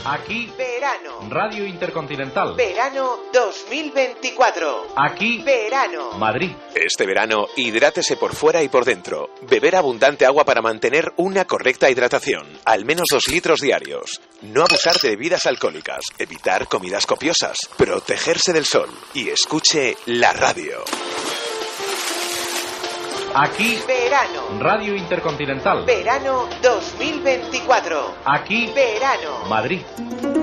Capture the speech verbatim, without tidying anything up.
Aquí, verano. Radio Intercontinental. Verano dos mil veinticuatro. Aquí, verano. Madrid. Este verano, hidrátese por fuera y por dentro. Beber abundante agua para mantener una correcta hidratación. Al menos dos litros diarios. No abusar de bebidas alcohólicas. Evitar comidas copiosas. Protegerse del sol. Y escuche la radio. Aquí, verano. Radio Intercontinental. Verano dos mil veinticuatro. Aquí, verano. Madrid.